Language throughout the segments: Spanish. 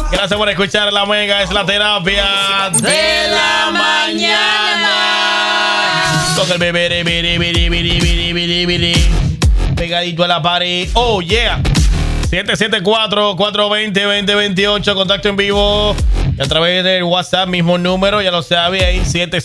Gracias por escuchar La Mega, es la terapia de la mañana. Con el bebé, pegadito a la pared. Oh, yeah. 774-420-2028. Contacto en vivo a través del WhatsApp, mismo número, ya lo sabe ahí.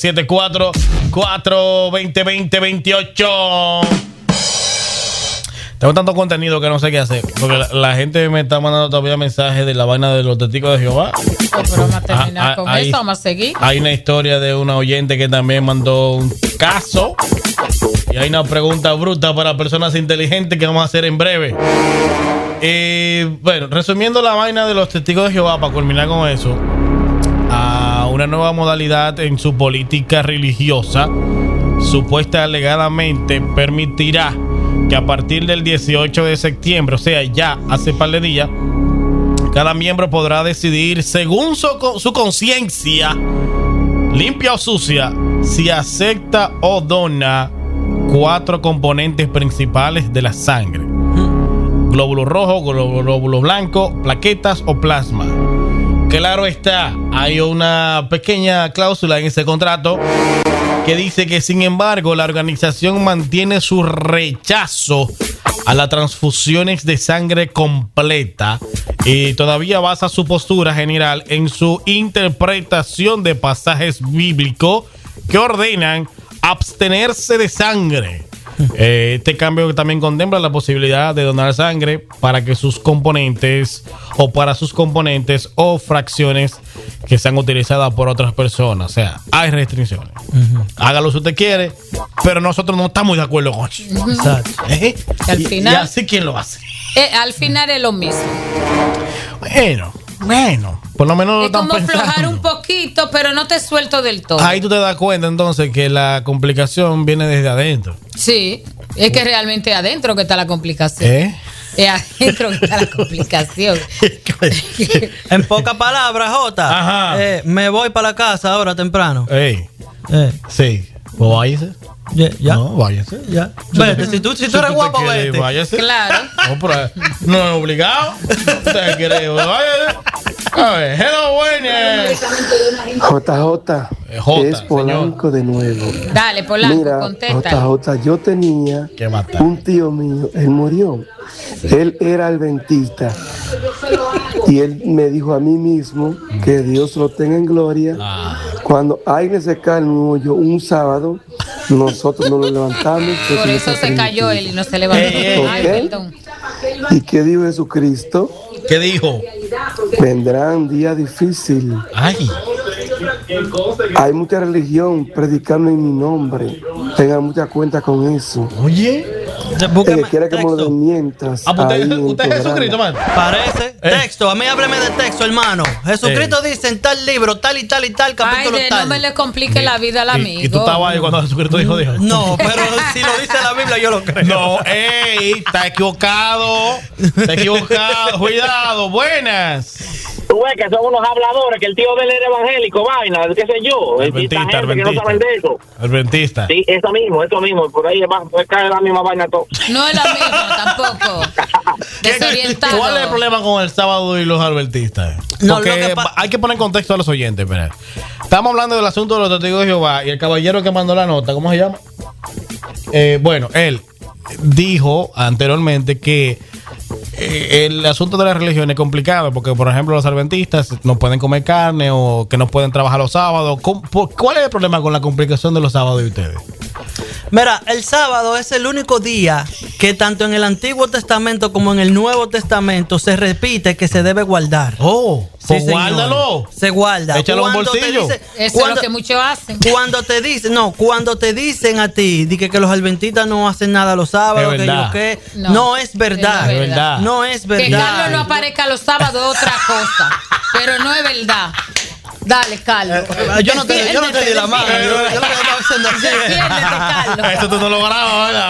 774-420-2028. Tengo tanto contenido que no sé qué hacer. Porque la gente me está mandando todavía mensajes de la vaina de los testigos de Jehová. Pero vamos a terminar con eso, vamos a seguir. Hay una historia de una oyente que también mandó un caso. Y hay una pregunta bruta para personas inteligentes que vamos a hacer en breve. Bueno, resumiendo la vaina de los testigos de Jehová, para culminar con eso, a una nueva modalidad en su política religiosa, supuesta alegadamente permitirá que a partir del 18 de septiembre, o sea, ya hace par de días, cada miembro podrá decidir según su conciencia, limpia o sucia, si acepta o dona 4 componentes principales de la sangre: glóbulo rojo, glóbulo blanco, plaquetas o plasma. Claro está, hay una pequeña cláusula en ese contrato que dice que, sin embargo, la organización mantiene su rechazo a las transfusiones de sangre completa y todavía basa su postura general en su interpretación de pasajes bíblicos que ordenan abstenerse de sangre. Este cambio también contempla la posibilidad de donar sangre para sus componentes o fracciones que sean utilizadas por otras personas. O sea, hay restricciones. Hágalo si usted quiere, pero nosotros no estamos de acuerdo con eso. Exacto. Al final, y así, ¿quién lo hace? Al final es lo mismo. Bueno, por lo menos lo están como pensando. aflojar un poquito, pero no te suelto del todo. Ahí tú te das cuenta entonces que la complicación viene desde adentro. Sí, es que realmente adentro que está la complicación. Es adentro que está la complicación. En pocas palabras, Jota, me voy para la casa ahora temprano. Sí, pues váyase. Ya. No, váyase. Ya. Vete, si tú eres guapo, vete. Váyase. Claro. No es obligado. Usted quiere, váyase. A ver, hello, buenas. JJ, es Polanco de nuevo. Dale, Polanco, mira, contesta. JJ, yo tenía un tío mío, él murió. Él era adventista. Y él me dijo a mí mismo que Dios lo tenga en gloria. Cuando alguien se cae en un hoyo un sábado, nosotros nos lo levantamos. Por eso se cayó él y no se levantó. Ay, perdón. ¿Y qué dijo Jesucristo? ¿Qué dijo? Vendrán días difíciles. Ay. Hay mucha religión predicando en mi nombre. Tengan mucha cuenta con eso. Oye. El que quiera que me lo mientras. ¿Usted es Jesucristo, man? Parece. Texto. A mí hábleme de texto, hermano. Jesucristo dice en tal libro, tal y tal y tal capítulo tal. No me le complique la vida al amigo. ¿Y tú estabas ahí cuando Jesucristo dijo? No, pero si lo dice la Biblia yo lo creo. No, está equivocado. Está equivocado. Cuidado, buenas. Tú ves que son unos habladores, que el tío de él era evangélico, vaina, qué sé yo. Adventista. Que no saben de eso. Adventista. Sí, eso mismo. Por ahí cae la misma vaina todo. No es la misma, tampoco. Desorientado. ¿Cuál es el problema con el sábado y los adventistas? Porque hay que poner en contexto a los oyentes. Mira. Estamos hablando del asunto de los testigos de Jehová y el caballero que mandó la nota, ¿cómo se llama? Bueno, él dijo anteriormente que el asunto de la religión es complicado porque, por ejemplo, los adventistas no pueden comer carne o que no pueden trabajar los sábados. ¿Cuál es el problema con la complicación de los sábados de ustedes? Mira, el sábado es el único día que tanto en el Antiguo Testamento como en el Nuevo Testamento se repite que se debe guardar. Oh, sí, pues guárdalo. Se guarda. Échalo en un bolsillo. Eso es lo que muchos hacen. Cuando te dicen a ti que los adventistas no hacen nada los sábados, no es verdad. No es verdad. Que Carlos no aparezca los sábados es otra cosa, pero no es verdad. Dale, Carlos. Yo no te di la mano. Yo lo que estaba haciendo así. Defiéndete, Carlos. Eso tú no lo grabas, ¿verdad?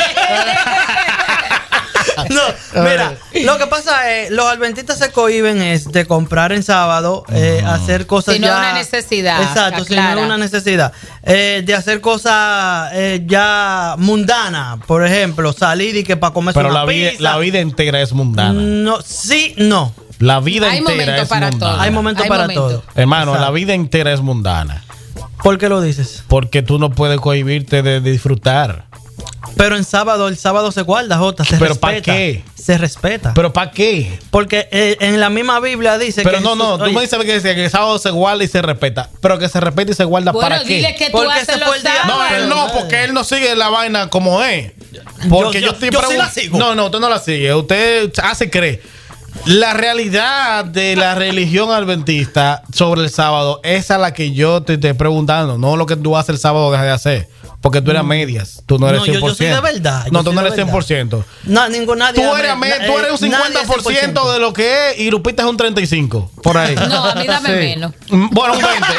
No, mira, lo que pasa es, los adventistas se cohíben de comprar en sábado, hacer cosas si no es una necesidad. Exacto, si no es una necesidad. De hacer cosas ya mundanas, por ejemplo, salir y que para comerse pero una pizza. la vida entera es mundana. No, sí, no. La vida Hay entera momentos es para mundana. todo. Hay momentos Hay para momentos. todo. Hermano, Exacto. la vida entera es mundana. ¿Por qué lo dices? Porque tú no puedes cohibirte de disfrutar. Pero el sábado se guarda, Jota, se ¿Pero respeta. pa' qué? Se respeta. ¿Pero para qué? Porque en la misma Biblia dice Pero que no, Jesús- tú oye, me dices que el sábado se guarda y se respeta. Pero que se respeta y se guarda Bueno, para dile qué. que tú Porque haces ese los fue el día- No, sábados. él no, porque él no sigue la vaina como es. Porque yo estoy yo sí pregun- la sigo. No, usted no la sigue. Usted hace creer. La realidad de la religión adventista sobre el sábado, esa es la que yo te estoy preguntando. No lo que tú haces el sábado dejas de hacer. Porque tú eres a medias. Tú no eres No, 100%. yo soy de verdad, yo No, tú soy no de eres verdad. 100%. No, nadie. Tú eres un 50% de lo que es y Lupita es un 35%. Por ahí. No, a mí dame menos. Bueno, un 20.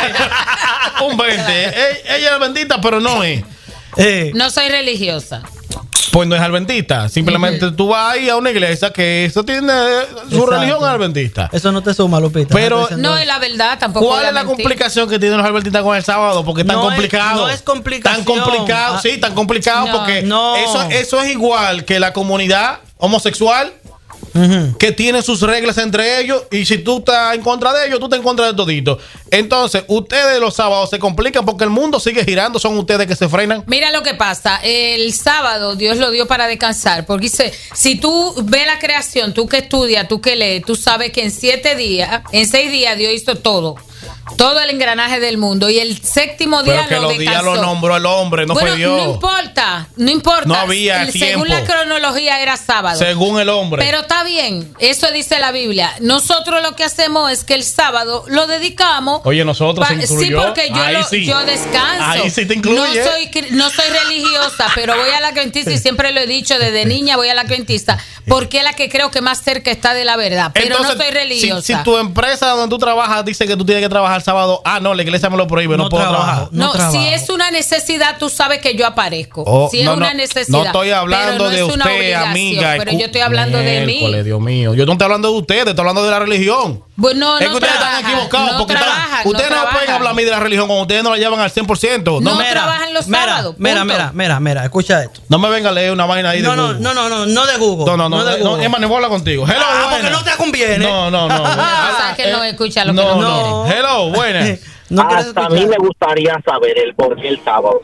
Un 20. Ella es adventista, pero no es. No soy religiosa. Pues no es adventista. Simplemente tú vas ahí a una iglesia que eso tiene su Exacto. religión adventista. Eso no te suma, Lupita. Pero- No, es la verdad, tampoco. ¿Cuál voy a es la mentir. complicación que tienen los adventistas con el sábado? Porque es tan No es- complicado. no es complicación. Tan complicado, sí, tan complicado No. porque No. eso es igual que la comunidad homosexual que tiene sus reglas entre ellos y si tú estás en contra de ellos, tú estás en contra de todito. Entonces, ustedes los sábados se complican porque el mundo sigue girando, son ustedes que se frenan. Mira lo que pasa, el sábado Dios lo dio para descansar, porque dice, si tú ves la creación, tú que estudias, tú que lees, tú sabes que en 6 días Dios hizo todo el engranaje del mundo y el séptimo día Pero que lo los días descansó. lo nombró el hombre, no bueno, fue Dios. no importa. No había Según tiempo. la cronología era sábado. Según el hombre. Pero está bien, eso dice la Biblia. Nosotros lo que hacemos es que el sábado lo dedicamos. Oye, nosotros se Sí, incluyó. porque yo, Ahí sí. yo descanso. Ahí sí te incluye. No soy religiosa, pero voy a la adventista y siempre lo he dicho desde niña, voy a la adventista porque es la que creo que más cerca está de la verdad. Pero Entonces, no soy religiosa. Si tu empresa donde tú trabajas dice que tú tienes que trabajar sábado, no, la iglesia me lo prohíbe, no puedo trabajo. trabajar. No, trabajo. si es una necesidad, tú sabes que yo aparezco. Oh, si es no, una no, necesidad. no estoy hablando pero no de es una usted, obligación, amiga. Pero yo estoy hablando de mí. Miércoles, Dios mío. Yo no estoy hablando de ustedes, estoy hablando de la religión. Bueno, Es que no ustedes trabajan, están equivocados no porque trabajan, ustedes no trabajan. pueden hablar a mí de la religión cuando ustedes no la llevan al 100%. No No, trabajan los sábados, punto. Mira, escucha esto. no me venga a leer una vaina ahí de No Google. no de Google. No, de Google. Emma, no voy a hablar contigo. Hello, porque buenas. no te conviene. No. O sea, que no escucha lo que No, no quiere. Hello, buenas. No quieres Hasta a escuchar. mí me gustaría saber el por qué el sábado.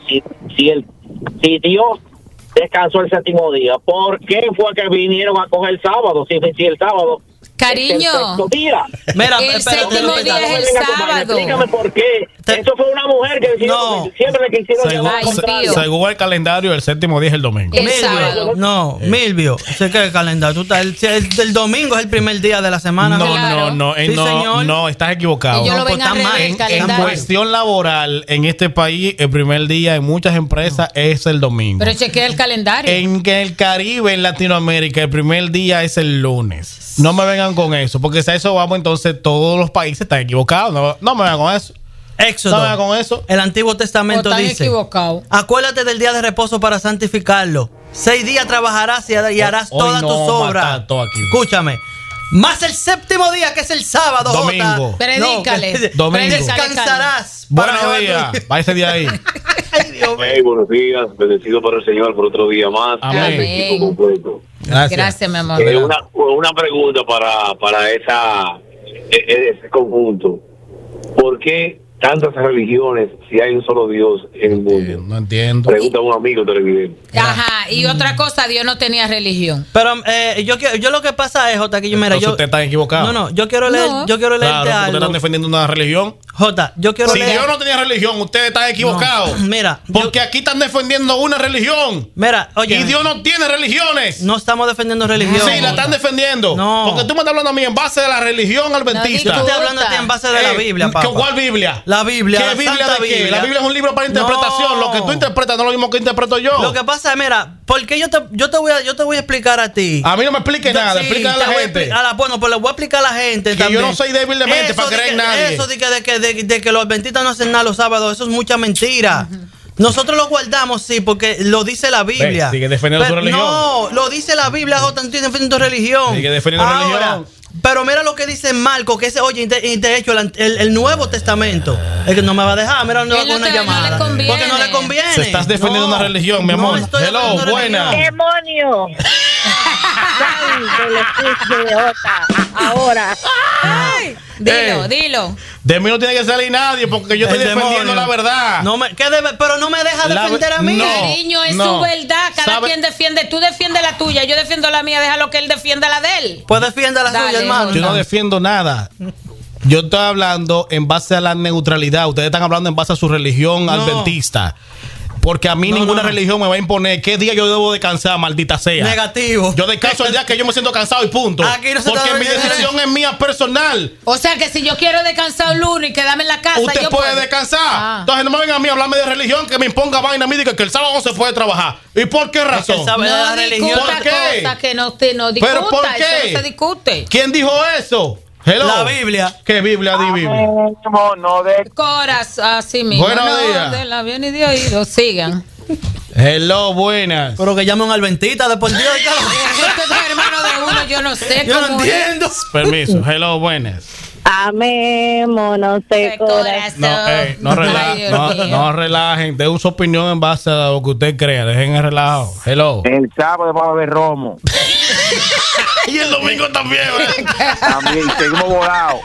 Si Dios descansó el séptimo día, ¿por qué fue que vinieron a coger el sábado? Si el sábado Cariño. es el sexto día. Mira, El espérate, séptimo Lupita. día es el Venga, compadre, sábado. Explícame por qué. Eso fue una mujer que No. siempre le quisieron Según, llevar Ay, tío. según el calendario, el séptimo día es el domingo. El sábado. No, Milvio, sé que el calendario. Tú estás, el domingo es el primer día de la semana. No, Claro. Sí, señor. no, estás equivocado. Ellos lo pues ven al está mal. revés, el En calendario. cuestión laboral, en este país, el primer día en muchas empresas es el domingo. Pero chequea el calendario. En el Caribe, en Latinoamérica, el primer día es el lunes. No me vengan con eso, porque si a eso vamos, entonces todos los países están equivocados. No me vengan con eso. Éxodo. No me vengan con eso. El Antiguo Testamento O están dice: equivocados. acuérdate del día de reposo para santificarlo. 6 días trabajarás y harás Hoy todas no tus vamos a obras. matar todo aquí. Escúchame. Más el séptimo día, que es el sábado, Domingo. Jota. Predícale. Domingo. Descansarás. Buenos para días. llevar Va ese día ahí. Ay, Dios mío. Hey, buenos días, bendecido por el Señor por otro día más. Amén. Equipo completo. Gracias, mi amor. Una pregunta para ese conjunto. ¿Por qué tantas religiones si hay un solo Dios en el mundo? No entiendo. Pregunta a un amigo televidente. Ajá, y otra cosa, Dios no tenía religión. Pero yo lo que pasa es, Jota, que yo, mira, Entonces ustedes están equivocados. No, yo quiero leer, No. yo quiero leerte Claro, porque ustedes algo. están defendiendo una religión. Jota, yo quiero Si leer. Dios no tenía religión, ustedes están equivocados. No, mira, Porque aquí están defendiendo una religión. Mira, oye. Y Dios no tiene religiones. No estamos defendiendo religión. Sí, la están defendiendo. No. Porque tú me estás hablando a mí en base de la religión adventista. Yo estoy hablando a ti en base de la Biblia, papá. ¿Cuál Biblia? La Biblia, ¿Qué la Biblia Santa de qué? Biblia. La Biblia es un libro para interpretación. No. Lo que tú interpretas no es lo mismo que interpreto yo. Lo que pasa es, mira, porque yo te voy a explicar a ti. A mí no me explique nada, Sí, explícale a te la voy a gente. bueno, pues le voy a explicar a la gente Que también. yo no soy débil de mente para creer en nadie. Eso de que los adventistas no hacen nada los sábados, eso es mucha mentira. Nosotros lo guardamos, sí, porque lo dice la Biblia. Ve, sigue defendiendo su religión. No, lo dice la Biblia, Jota, no estoy defendiendo religión. Sigue defendiendo Ahora, religión. Pero mira lo que dice Marco, que ese, oye, y de hecho, el Nuevo Testamento. Es que no me va a dejar, mira, no Él hago no una te- no llamada. le conviene. Porque no le conviene. Se estás defendiendo No, una religión, mi no amor. estoy Hello, defendiendo buena. religión. ¡Demonio! del idiota. Ahora. Ay, dilo. De mí no tiene que salir nadie porque yo estoy defendiendo la verdad. Pero no me deja defender a mí. Cariño, es su verdad. Cada quien defiende. Tú defiendes la tuya, yo defiendo la mía. Déjalo que él defienda la de él. Pues defienda la suya, hermano. Yo no defiendo nada. Yo estoy hablando en base a la neutralidad. Ustedes están hablando en base a su religión adventista. Porque a mí ninguna religión me va a imponer qué día yo debo descansar, maldita sea. Negativo. Yo descanso el día que yo me siento cansado y punto. Porque mi decisión es mía personal. O sea que si yo quiero descansar un lunes y quedarme en la casa, usted yo puede descansar. Entonces no me vengan a mí a hablarme de religión que me imponga vaina a mí que el sábado no se puede trabajar. ¿Y por qué razón? No discuta cosas que no discuta. ¿Pero por qué? Eso no se discute. ¿Quién dijo eso? Hello. La Biblia. ¿Qué Biblia? Di Biblia. No de corazón, así mismo. Buenos días. De la bien y de oído, sigan. Hello, buenas. Pero que llamen al Adventista de por Dios. Este es hermano de uno, yo no sé yo cómo no entiendo. Permiso. Hello, buenas. Amémonos de corazón. No relajen. Den su opinión en base a lo que usted crea. Dejen el relajo. Hello. El sábado vamos a ver romo. Y el domingo también, ¿verdad? También, seguimos volados.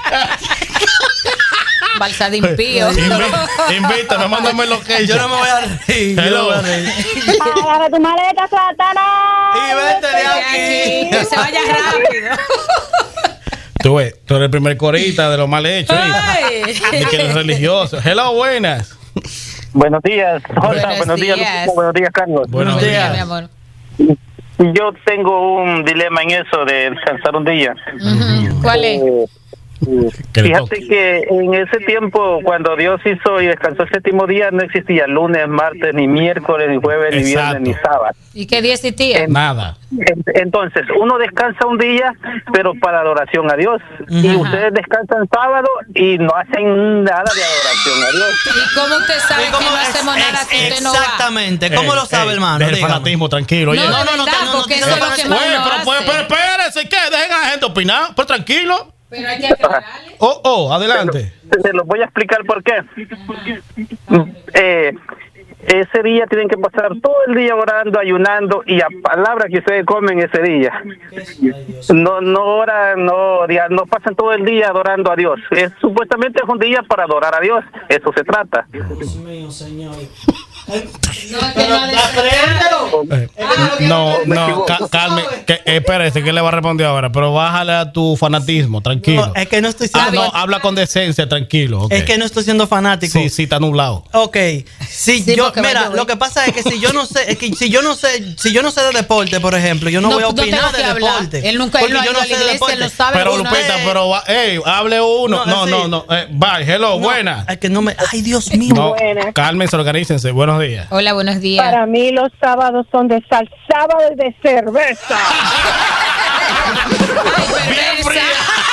Balsa de impío. Invítame, mándame lo que yo no me voy a reír. Hello. Agarra tu maleta, Satanás. Y vete de aquí. Que se vaya rápido. Tú eres el primer corita de lo mal hecho. De que eres religioso. Hello, buenas. Buenos días, Jota. Buenos días, buenos días, Carlos. Buenos días, mi amor. Yo tengo un dilema en eso de descansar un día. ¿Cuál es? Fíjate que en ese tiempo, cuando Dios hizo y descansó el séptimo día, no existía lunes, martes, ni miércoles, ni jueves, ni viernes, ni sábado. ¿Y qué día existía? Nada. Entonces, uno descansa un día, pero para adoración a Dios. Y ustedes descansan sábado y no hacen nada de adoración a Dios. ¿Y cómo usted sabe que no hacemos nada si usted no va? Exactamente. ¿Cómo lo sabe, hermano? El fanatismo, tranquilo. No, porque eso es lo que más pero espérese, ¿qué? Dejen a la gente opinar. Pues tranquilo. Pero hay que aclararle. Adelante. Se los voy a explicar por qué. Ese día tienen que pasar todo el día orando, ayunando, y a palabra que ustedes comen ese día. No oran, no pasan todo el día adorando a Dios. Supuestamente es un día para adorar a Dios. Eso se trata. Dios mío, Señor. Calme. Espérese, que le va a responder ahora. Pero bájale a tu fanatismo, tranquilo. No, es que no estoy siendo. Habla con decencia, tranquilo. Okay. Es que no estoy siendo fanático. Sí, está nublado. Ok. Mira, lo que pasa es que si yo no sé de deporte, por ejemplo, yo no voy a opinar de deporte. Él nunca ha ido a la iglesia, él no sabe. Pero Lupita, hable uno. No. Bye, hello, buena. Es que no me. Ay, Dios mío. No, cálmense, organícense. Buenos días. Hola, buenos días. Para mí los sábados son de sábado y de cerveza. Bien fría.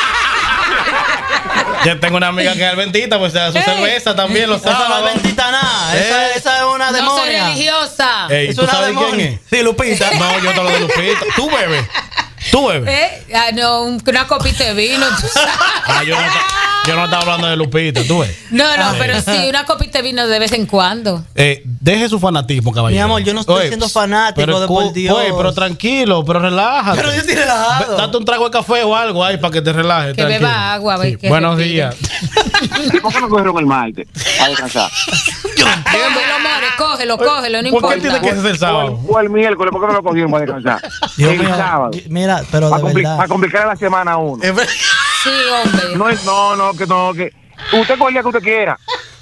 Yo tengo una amiga que es adventista, pues se da su cerveza también los sábados. Esa no es adventista nada. Esa es una demonia. No soy religiosa. ¿Tú una sabes demonia. quién es? Sí, Lupita. No, yo te hablo de Lupita. ¿Tú bebes? No, una copita de vino. Yo no estaba hablando de Lupita, tú ves. No, pero sí, una copita de vino de vez en cuando. Deje su fanatismo, caballero. Mi amor, yo no estoy siendo fanático de por Dios. Pero tranquilo, pero relájate. Pero yo estoy relajado. Date un trago de café o algo ahí para que te relajes. Que tranquilo. beba agua. Sí. Buenos días. ¿Por qué no cogieron el martes a descansar? Yo no entiendo. Cógelo, no importa. ¿Por qué tiene que ser el sábado? O el miércoles, ¿por qué no lo cogieron para descansar? Dios el mío. sábado. Mira, pero de verdad. Para complicar la semana a uno. Sí, hombre. Que usted coge el día que usted quiera.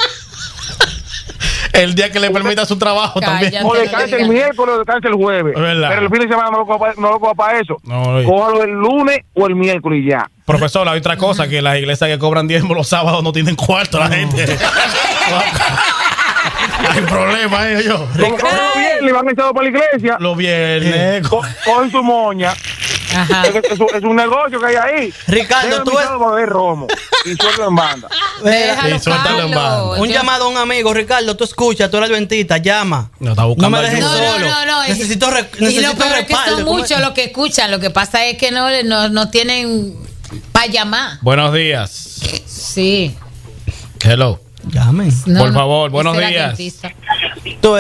El día que le permita su trabajo también. O descanse el miércoles o descanse el jueves. Pero el fin de semana no lo coja para eso. Cójalo el lunes o el miércoles y ya. Profesor, hay otra cosa, que las iglesias que cobran diezmo los sábados no tienen cuarto la gente. Hay problema, ellos. Como los viernes van echados para la iglesia. Los viernes. Cogen su moña. Ajá. Es un negocio que hay ahí. Ricardo, tú vas a beber romo y suelto en banda. Suéltalo en banda. Un llamado a un amigo, Ricardo, tú escuchas, tú eres adventista, llama. No me dejes solo. No. Necesito y lo peor es que son muchos los que escuchan. Lo que pasa es que no tienen para llamar. Buenos días. Sí. Hello. Llamen. Por favor, buenos días.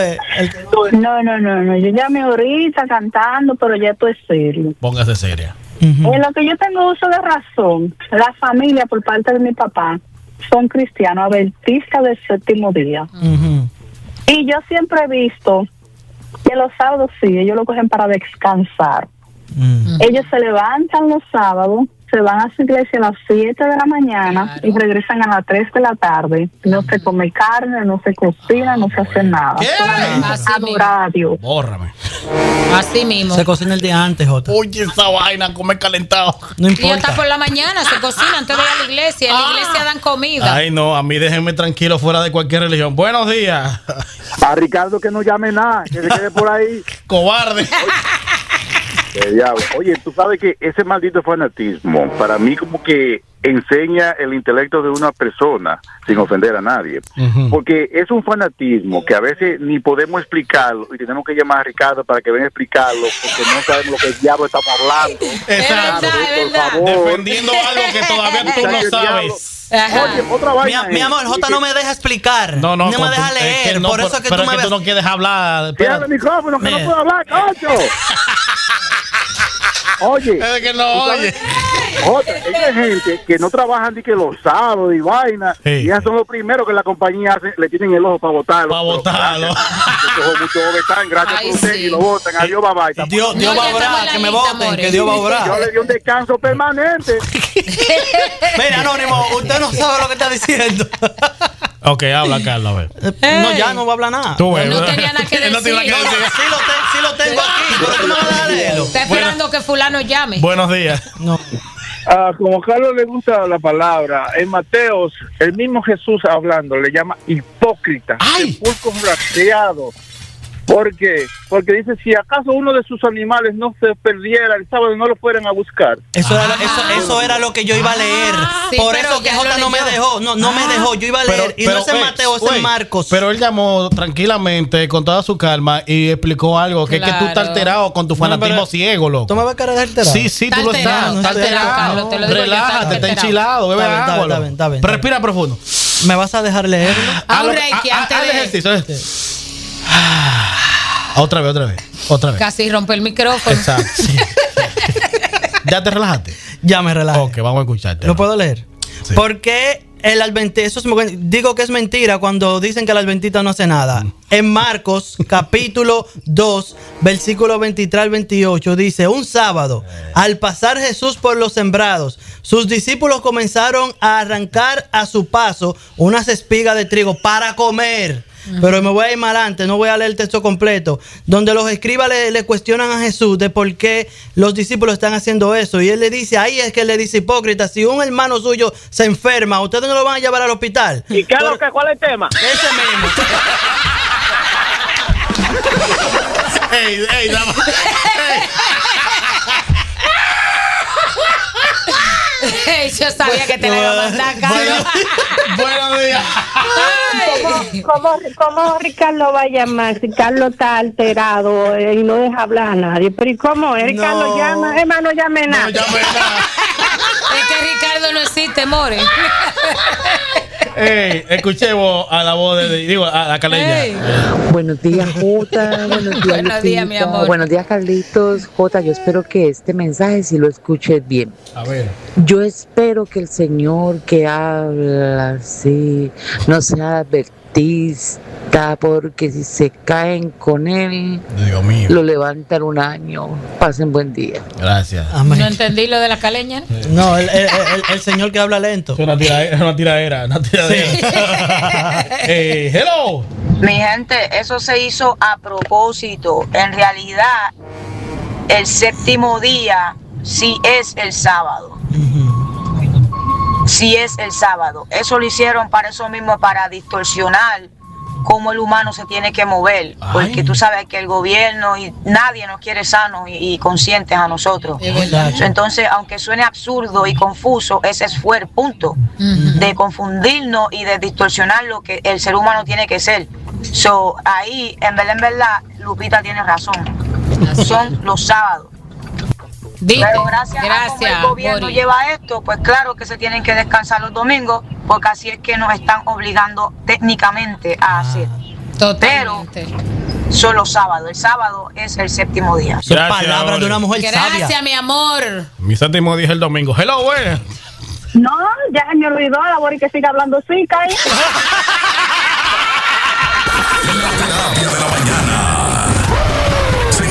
No, yo llamé ahorita cantando, pero ya estoy serio. Póngase seria. En lo que yo tengo uso de razón, la familia por parte de mi papá son cristianos adventistas del séptimo día. Y yo siempre he visto que los sábados sí, ellos lo cogen para descansar. Ellos se levantan los sábados, se van a su iglesia a las 7 de la mañana y regresan a las 3 de la tarde. No se come carne, no se cocina, no se hace nada. Solamente adorar a Dios. Bórrame. Así mismo. Se cocina el día antes, Jota. Oye, esa vaina, comer calentado. No Y hasta importa. por la mañana se cocina antes de ir a la iglesia. En la iglesia dan comida. Ay, no, a mí déjenme tranquilo fuera de cualquier religión. Buenos días. A Ricardo que no llame nada, que se quede por ahí. Cobarde. Diablo. Oye, tú sabes que ese maldito fanatismo, para mí como que enseña el intelecto de una persona sin ofender a nadie. Porque es un fanatismo que a veces ni podemos explicarlo y tenemos que llamar a Ricardo para que venga a explicarlo porque no sabemos lo que diablo estamos hablando. Exacto. Por favor. Defendiendo algo que todavía tú no sabes. Oye, otra vaina. Mi amor, Jota no me deja explicar. No me deja leer. Por eso es que pero tú me es que ves. tú no quieres hablar. Cierra el micrófono que no puedo hablar, coño. Oye. Es que no oye. Otra, hay gente que no trabajan ni que los sábados y vaina, y ya son los primeros que la compañía le tienen el ojo para votarlo. Para votarlo. Mucho overtime, gracias por usted, y lo votan. Adiós, bye bye. Dios va a orar, que me voten, que Dios va a orar. Yo le di un descanso permanente. Mira, Anónimo, usted no sabe lo que está diciendo. Ok, habla, Carlos, a ver. No, ya no va a hablar nada. Tú ves. No tenía nada que decir. No tiene nada que decir. Sí lo tengo aquí, pero tú no me vas a dejar leerlo. Está esperando que fulano llame. Buenos días. No. Como Carlos le gusta la palabra, en Mateos, el mismo Jesús hablando le llama hipócrita, sepulcro rateado. ¿Por qué? Porque dice, si acaso uno de sus animales no se perdiera el sábado, no lo fueran a buscar. Eso era lo que yo iba a leer. Sí, por pero eso que ya Jota no me dejó. No me dejó. Yo iba a leer. Y no es en Mateo, es en Marcos. Pero él llamó tranquilamente, con toda su calma, y explicó algo. Que es que tú estás alterado con tu fanatismo ciego, loco. ¿Tú me ves cara de alterado? Sí, tú lo estás. Estás alterado. Relájate, está enchilado. Bebe agua. Está bien. Respira profundo. ¿Me vas a dejar leerlo? A un reiki antes Haz de... ejercicio. Otra vez. Casi rompe el micrófono. Exacto. Sí. ¿Ya te relajaste? Ya me relajé. Ok, vamos a escucharte. ¿Lo puedo leer? Sí. Porque el adventista, digo que es mentira cuando dicen que el adventista no hace nada. En Marcos, capítulo 2, versículo 23 al 28, dice: un sábado, al pasar Jesús por los sembrados, sus discípulos comenzaron a arrancar a su paso unas espigas de trigo para comer. Pero me voy a ir más adelante, no voy a leer el texto completo, donde los escribas le cuestionan a Jesús de por qué los discípulos están haciendo eso. Y él le dice, ahí es que él le dice, hipócrita, si un hermano suyo se enferma, ¿ustedes no lo van a llevar al hospital? ¿Y qué es lo que, cuál es el tema? Ese mismo. ¡Ey, dama! Yo sabía que te la iba a mandar, Carlos. Buenos días. ¿Cómo Ricardo va a llamar si Carlos está alterado y no deja hablar a nadie? Pero ¿y cómo es? Ricardo llama, hermano, llame nada. No llame nada. Es que Ricardo no existe, more. Escuchemos a la voz a la caleña. Buenos días, Jota. Buenos días, Buenos días, mi amor. Buenos días, Carlitos. Jota, yo espero que este mensaje si lo escuches bien. A ver. Yo espero que el Señor que habla así no sea adventista, porque si se caen con él, Dios mío, lo levantan un año. Pasen buen día. Gracias. Amén. No entendí lo de la caleña. No, el señor que habla lento. Es una tiradera. Hello. Mi gente, eso se hizo a propósito. En realidad, el séptimo día sí es el sábado. Sí es el sábado. Eso lo hicieron para eso mismo, para distorsionar cómo el humano se tiene que mover. Porque tú sabes que el gobierno y nadie nos quiere sanos y conscientes a nosotros. Entonces, aunque suene absurdo y confuso, ese fue el punto de confundirnos y de distorsionar lo que el ser humano tiene que ser. Ahí, en verdad, Lupita tiene razón. Son los sábados. Pero gracias a cómo el gobierno Boris. lleva esto, pues claro que se tienen que descansar los domingos, porque así es que nos están obligando técnicamente a hacer. Totalmente. son los sábados. El sábado es el séptimo día. Son palabras de una mujer sabia. Gracias, mi amor. Mi séptimo día es el domingo. Hello, buena. No, ya me olvidó la Bori que sigue hablando así, Kai.